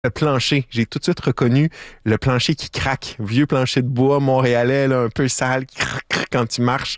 Le plancher, j'ai tout de suite reconnu le plancher qui craque, vieux plancher de bois montréalais, là, un peu sale, qui craque quand tu marches.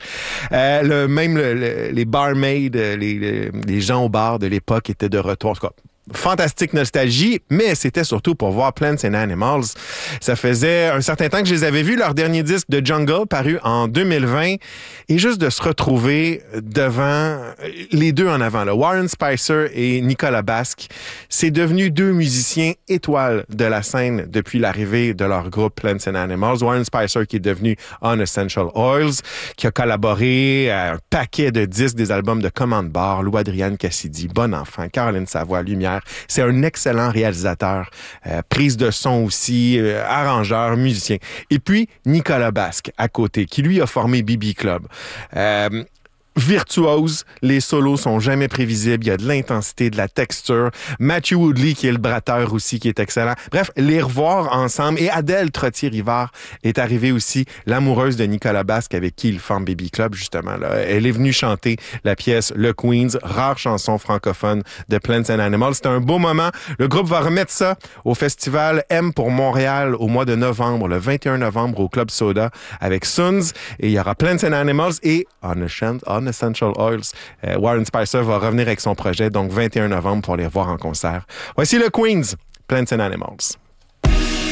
Les barmaids, les gens au bar de l'époque étaient de retour. En tout cas, fantastique nostalgie, mais c'était surtout pour voir Plants and Animals. Ça faisait un certain temps que je les avais vus, leur dernier disque de Jungle, paru en 2020, et juste de se retrouver devant les deux en avant, là, Warren Spicer et Nicolas Basque, c'est devenu deux musiciens étoiles de la scène depuis l'arrivée de leur groupe Plants and Animals. Warren Spicer qui est devenu Unessential Oils, qui a collaboré à un paquet de disques, des albums de Command Bar, Lou Adrienne Cassidy, Bon Enfant, Caroline Savoie, Lumière. C'est un excellent réalisateur, prise de son aussi, arrangeur, musicien. Et puis, Nicolas Basque, à côté, qui lui a formé BB Club. Virtuose, les solos sont jamais prévisibles, il y a de l'intensité, de la texture. Matthew Woodley, qui est le bratteur aussi, qui est excellent. Bref, les revoir ensemble. Et Adèle Trottier-Rivard est arrivée aussi, l'amoureuse de Nicolas Basque, avec qui il forme Baby Club, justement. Là. Elle est venue chanter la pièce Le Queens, rare chanson francophone de Plants and Animals. C'était un beau moment. Le groupe va remettre ça au festival M pour Montréal au mois de novembre, le 21 novembre au Club Soda avec Suns. Et il y aura Plants and Animals et Essential Oils. Warren Spicer va revenir avec son projet, donc 21 novembre pour les revoir en concert. Voici le Queens, Plants and Animals.